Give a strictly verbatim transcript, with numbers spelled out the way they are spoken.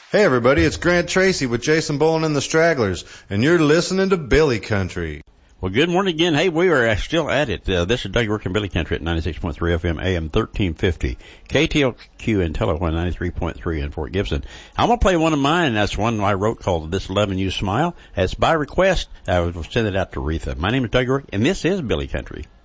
Hey everybody, it's Grant Tracy with Jason Bowen and the Stragglers, and you're listening to Billy Country. Well, good morning again. Hey, we are still at it. Uh, this is Doug working Billy Country at ninety-six point three F M, A M thirteen fifty. K T L Q in Telephone ninety-three point three in Fort Gibson. I'm going to play one of mine. That's one I wrote called This Lovin' You Smile. That's by request. I will send it out to Retha. My name is Doug York, and this is Billy Country.